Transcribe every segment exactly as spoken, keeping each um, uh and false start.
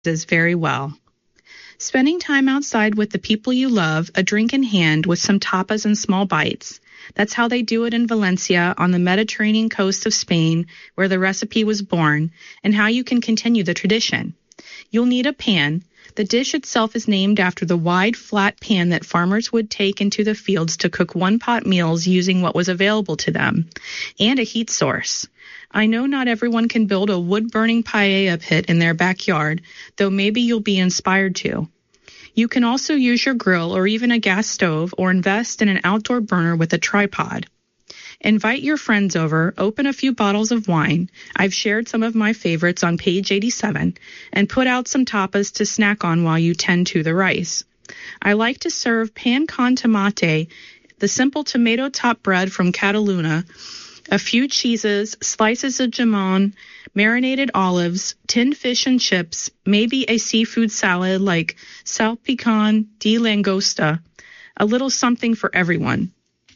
very well. Spending time outside with the people you love, a drink in hand with some tapas and small bites. That's how they do it in Valencia on the Mediterranean coast of Spain, where the recipe was born, and how you can continue the tradition. You'll need a pan. The dish itself is named after the wide, flat pan that farmers would take into the fields to cook one-pot meals using what was available to them, and a heat source. I know not everyone can build a wood-burning paella pit in their backyard, though maybe you'll be inspired to. You can also use your grill or even a gas stove or invest in an outdoor burner with a tripod. Invite your friends over, open a few bottles of wine. I've shared some of my favorites on page eighty-seven, and put out some tapas to snack on while you tend to the rice. I like to serve pan con tomate, the simple tomato-top bread from Cataluna, a few cheeses, slices of jamon, marinated olives, tinned fish and chips, maybe a seafood salad like salpicon de langosta, a little something for everyone.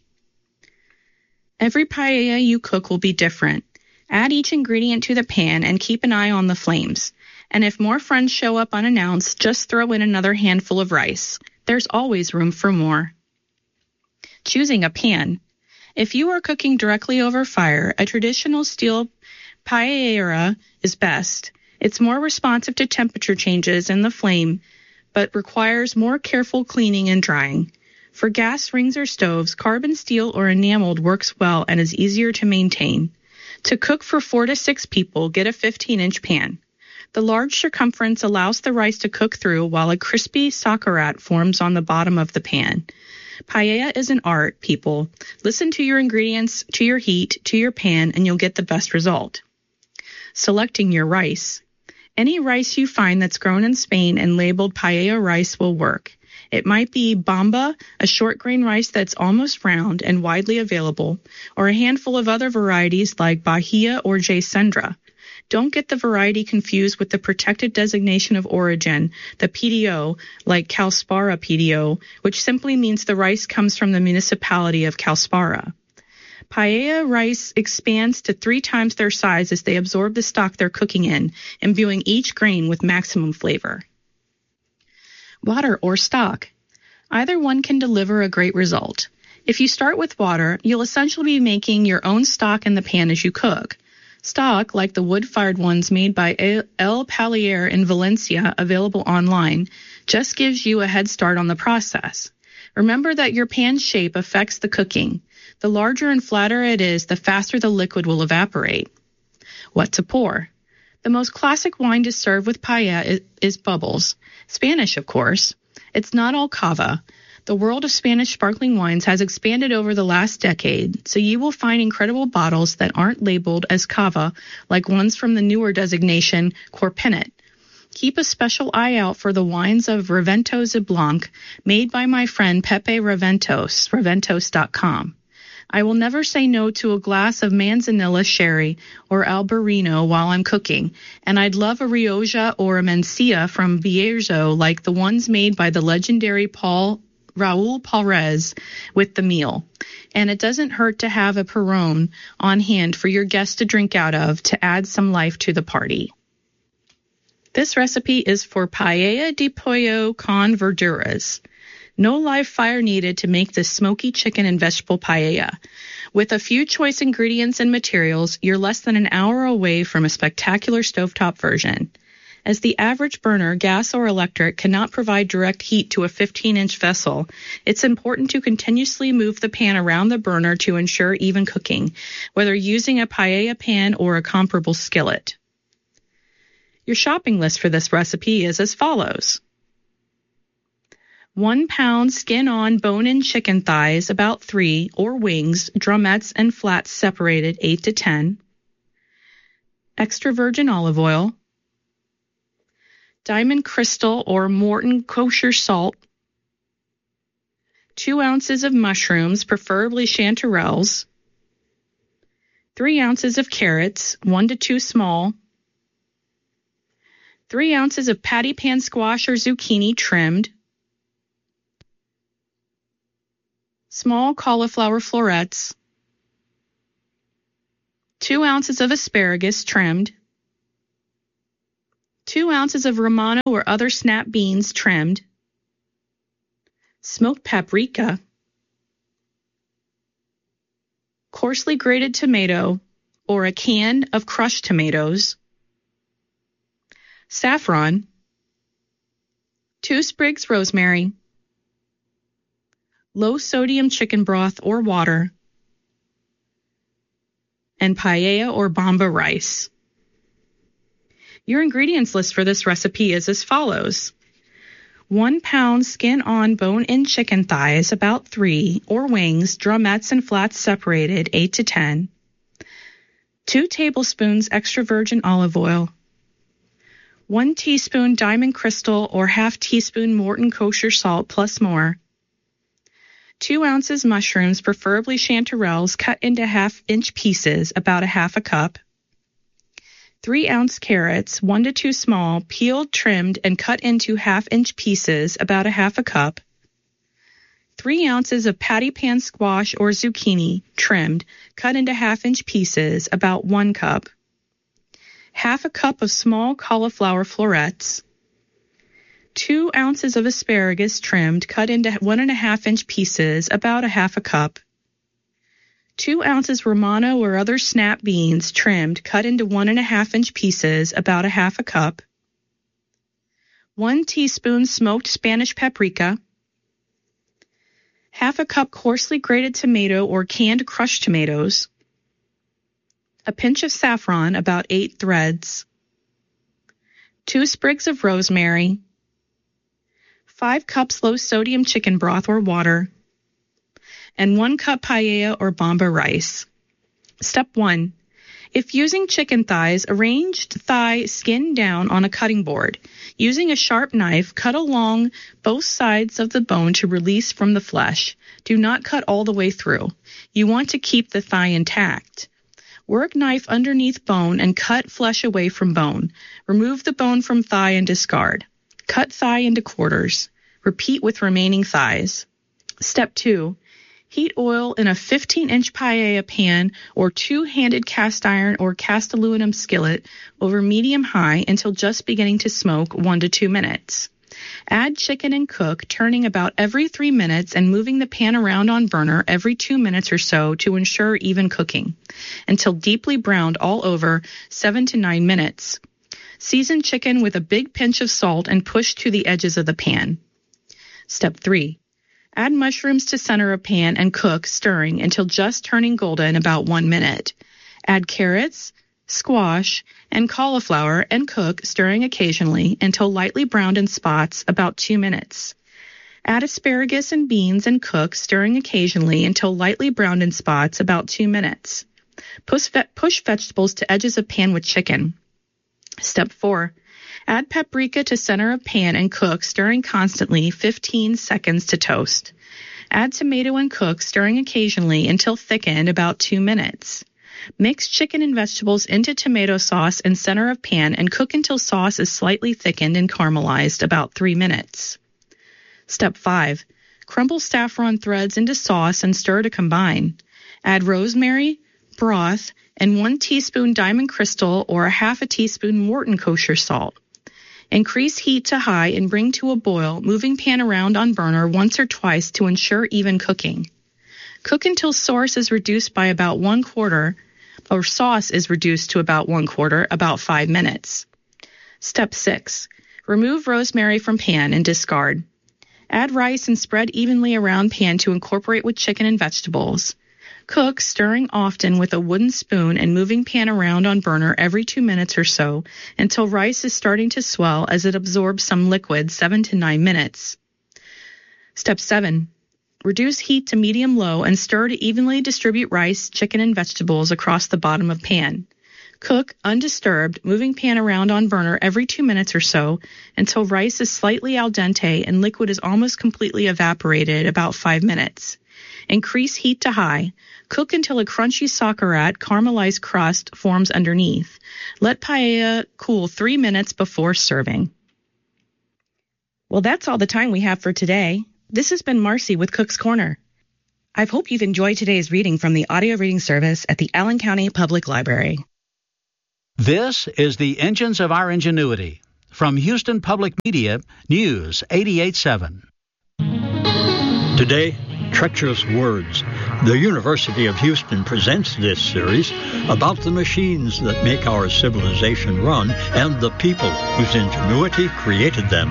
Every paella you cook will be different. Add each ingredient to the pan and keep an eye on the flames. And if more friends show up unannounced, just throw in another handful of rice. There's always room for more. Choosing a pan. If you are cooking directly over fire, a traditional steel paellera is best. It's more responsive to temperature changes in the flame, but requires more careful cleaning and drying. For gas rings or stoves, carbon steel or enameled works well and is easier to maintain. To cook for four to six people, get a fifteen-inch pan. The large circumference allows the rice to cook through while a crispy sauerkraut forms on the bottom of the pan. Paella is an art, people. Listen to your ingredients, to your heat, to your pan, and you'll get the best result. Selecting your rice. Any rice you find that's grown in Spain and labeled paella rice will work. It might be bamba, a short grain rice that's almost round and widely available, or a handful of other varieties like Bahia or J. Sendra. Don't get the variety confused with the protected designation of origin, the P D O, like Calspara P D O, which simply means the rice comes from the municipality of Calspara. Paella rice expands to three times their size as they absorb the stock they're cooking in, imbuing each grain with maximum flavor. Water or stock. Either one can deliver a great result. If you start with water, you'll essentially be making your own stock in the pan as you cook. Stock, like the wood-fired ones made by El Palier in Valencia, available online, just gives you a head start on the process. Remember that your pan shape affects the cooking. The larger and flatter it is, the faster the liquid will evaporate. What to pour? The most classic wine to serve with paella is, is bubbles. Spanish, of course. It's not all cava. The world of Spanish sparkling wines has expanded over the last decade, so you will find incredible bottles that aren't labeled as cava, like ones from the newer designation Corpenet. Keep a special eye out for the wines of Reventos y Blanc, made by my friend Pepe Reventos, reventos dot com. I will never say no to a glass of Manzanilla sherry or Albarino while I'm cooking, and I'd love a Rioja or a Mencia from Bierzo like the ones made by the legendary Paul Raul Palrez with the meal. And it doesn't hurt to have a Perón on hand for your guests to drink out of to add some life to the party. This recipe is for paella de pollo con verduras. No live fire needed to make this smoky chicken and vegetable paella. With a few choice ingredients and materials, you're less than an hour away from a spectacular stovetop version. As the average burner, gas or electric, cannot provide direct heat to a fifteen-inch vessel, it's important to continuously move the pan around the burner to ensure even cooking, whether using a paella pan or a comparable skillet. Your shopping list for this recipe is as follows. One pound skin-on bone-in chicken thighs, about three, or wings, drumettes and flats separated eight to ten. Extra virgin olive oil. Diamond crystal or Morton kosher salt. Two ounces of mushrooms, preferably chanterelles. Three ounces of carrots, one to two small. Three ounces of patty pan squash or zucchini trimmed. Small cauliflower florets, two ounces of asparagus trimmed, two ounces of Romano or other snap beans trimmed, smoked paprika, coarsely grated tomato or a can of crushed tomatoes, saffron, two sprigs rosemary, low sodium chicken broth or water, and paella or bamba rice. Your ingredients list for this recipe is as follows. One pound skin-on bone-in chicken thighs, about three, or wings, drumettes and flats separated, eight to ten. Two tablespoons extra virgin olive oil. One teaspoon Diamond Crystal or half teaspoon Morton kosher salt plus more. Two ounces mushrooms, preferably chanterelles, cut into half-inch pieces, about a half a cup. Three ounce carrots, one to two small, peeled, trimmed, and cut into half-inch pieces, about a half a cup. Three ounces of patty pan squash or zucchini, trimmed, cut into half-inch pieces, about one cup. Half a cup of small cauliflower florets. Two ounces of asparagus, trimmed, cut into one and a half inch pieces, about a half a cup. Two ounces Romano or other snap beans, trimmed, cut into one and a half inch pieces, about a half a cup. One teaspoon smoked Spanish paprika. Half a cup coarsely grated tomato or canned crushed tomatoes. A pinch of saffron, about eight threads. Two sprigs of rosemary. Five cups low sodium chicken broth or water. And one cup paella or bamba rice. Step one. If using chicken thighs, arrange thigh skin down on a cutting board. Using a sharp knife, cut along both sides of the bone to release from the flesh. Do not cut all the way through. You want to keep the thigh intact. Work knife underneath bone and cut flesh away from bone. Remove the bone from thigh and discard. Cut thigh into quarters. Repeat with remaining thighs. Step two. Heat oil in a fifteen inch paella pan or two-handed cast iron or cast aluminum skillet over medium-high until just beginning to smoke one to two minutes. Add chicken and cook, turning about every three minutes and moving the pan around on burner every two minutes or so to ensure even cooking, until deeply browned all over, seven to nine minutes. Season chicken with a big pinch of salt and push to the edges of the pan. Step three. Add mushrooms to center of pan and cook, stirring until just turning golden, about one minute. Add carrots, squash, and cauliflower and cook, stirring occasionally until lightly browned in spots, about two minutes. Add asparagus and beans and cook, stirring occasionally until lightly browned in spots, about two minutes. Push, ve- push vegetables to edges of pan with chicken. Step four. Add paprika to center of pan and cook, stirring constantly, fifteen seconds to toast. Add tomato and cook, stirring occasionally until thickened, about two minutes. Mix chicken and vegetables into tomato sauce in center of pan and cook until sauce is slightly thickened and caramelized, about three minutes. Step five. Crumble saffron threads into sauce and stir to combine. Add rosemary, broth, and one teaspoon Diamond Crystal or a half a teaspoon Morton kosher salt. Increase heat to high and bring to a boil, moving pan around on burner once or twice to ensure even cooking. Cook until sauce is reduced by about one quarter, or sauce is reduced to about one quarter, about five minutes. Step six. Remove rosemary from pan and discard. Add rice and spread evenly around pan to incorporate with chicken and vegetables. Cook, stirring often with a wooden spoon and moving pan around on burner every two minutes or so until rice is starting to swell as it absorbs some liquid, seven to nine minutes. Step seven. Reduce heat to medium-low and stir to evenly distribute rice, chicken, and vegetables across the bottom of pan. Cook undisturbed, moving pan around on burner every two minutes or so until rice is slightly al dente and liquid is almost completely evaporated, about five minutes. Increase heat to high. Cook until a crunchy sauerkraut caramelized crust forms underneath. Let paella cool three minutes before serving. Well, that's all the time we have for today. This has been Marcy with Cook's Corner. I hope you've enjoyed today's reading from the audio reading service at the Allen County Public Library. This is the Engines of Our Ingenuity, From Houston Public Media, News eighty-eight point seven. Today, Treacherous Words. The University of Houston presents this series about the machines that make our civilization run and the people whose ingenuity created them.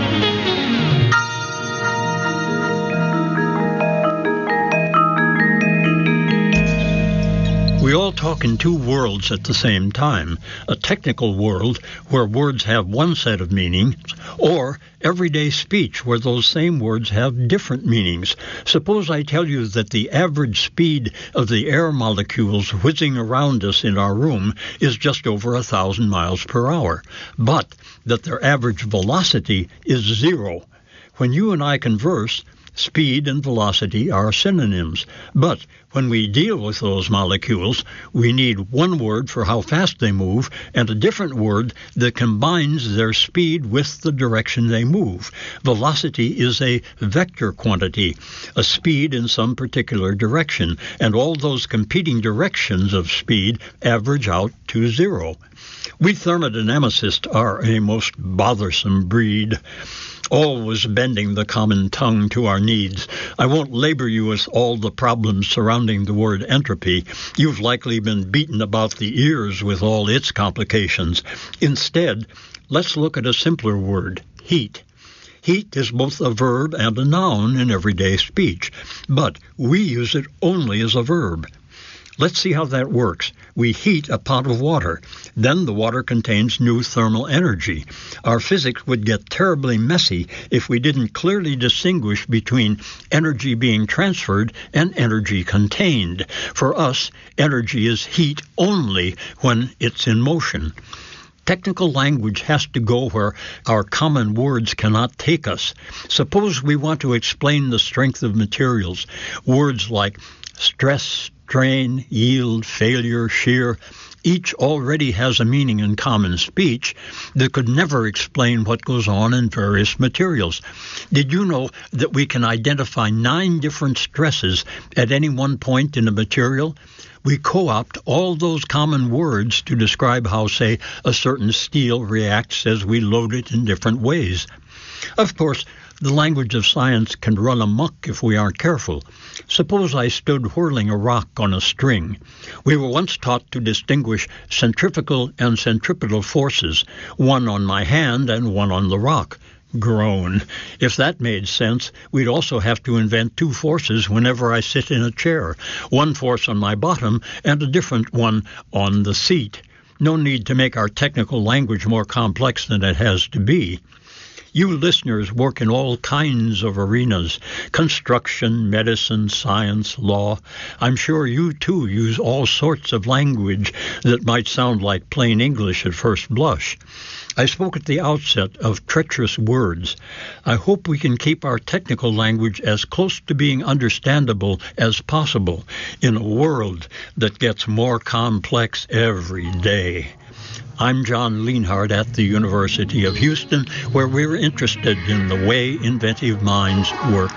We all talk in two worlds at the same time, a technical world where words have one set of meanings, or everyday speech where those same words have different meanings. Suppose I tell you that the average speed of the air molecules whizzing around us in our room is just over a thousand miles per hour, but that their average velocity is zero. When you and I converse, speed and velocity are synonyms, but when we deal with those molecules, we need one word for how fast they move and a different word that combines their speed with the direction they move. Velocity is a vector quantity, a speed in some particular direction, and all those competing directions of speed average out to zero. We thermodynamicists are a most bothersome breed, always bending the common tongue to our needs. I won't labor you with all the problems surrounding the word entropy. You've likely been beaten about the ears with all its complications. Instead, let's look at a simpler word, heat. Heat is both a verb and a noun in everyday speech, but we use it only as a verb. Let's see how that works. We heat a pot of water. Then the water contains new thermal energy. Our physics would get terribly messy if we didn't clearly distinguish between energy being transferred and energy contained. For us, energy is heat only when it's in motion. Technical language has to go where our common words cannot take us. Suppose we want to explain the strength of materials. Words like stress, strain, yield, failure, shear, each already has a meaning in common speech that could never explain what goes on in various materials. Did you know that we can identify nine different stresses at any one point in a material? We co-opt all those common words to describe how, say, a certain steel reacts as we load it in different ways. Of course, the language of science can run amok if we aren't careful. Suppose I stood whirling a rock on a string. We were once taught to distinguish centrifugal and centripetal forces, one on my hand and one on the rock. Groan. If that made sense, we'd also have to invent two forces whenever I sit in a chair, one force on my bottom and a different one on the seat. No need to make our technical language more complex than it has to be. You listeners work in all kinds of arenas, construction, medicine, science, law. I'm sure you, too, use all sorts of language that might sound like plain English at first blush. I spoke at the outset of treacherous words. I hope we can keep our technical language as close to being understandable as possible in a world that gets more complex every day. I'm John Lienhardt at the University of Houston, where we're interested in the way inventive minds work.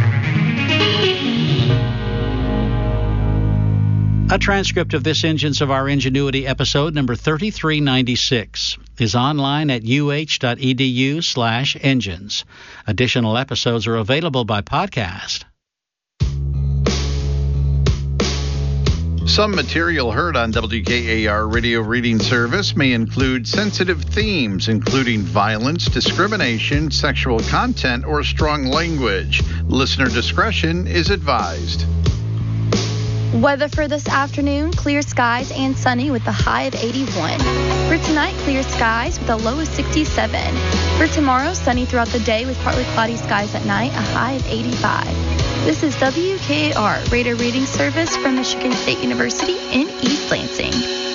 A transcript of this Engines of Our Ingenuity episode number thirty-three ninety-six is online at uh.edu slash engines. Additional episodes are available by podcast. Some material heard on W K A R Radio Reading Service may include sensitive themes, including violence, discrimination, sexual content, or strong language. Listener discretion is advised. Weather for this afternoon, clear skies and sunny with a high of eighty-one. For tonight, clear skies with a low of sixty-seven. For tomorrow, sunny throughout the day with partly cloudy skies at night, a high of eighty-five. This is W K A R Radio Reading Service from Michigan State University in East Lansing.